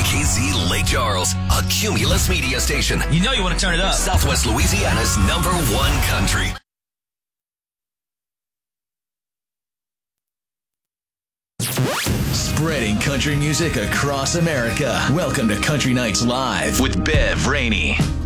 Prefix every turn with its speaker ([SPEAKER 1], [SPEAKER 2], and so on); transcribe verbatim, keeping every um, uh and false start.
[SPEAKER 1] K Z Lake Charles, a Cumulus media station.
[SPEAKER 2] You know you want to turn it up.
[SPEAKER 1] Southwest Louisiana's number one country. Spreading country music across America. Welcome to Country Nights Live with Bev Rainey.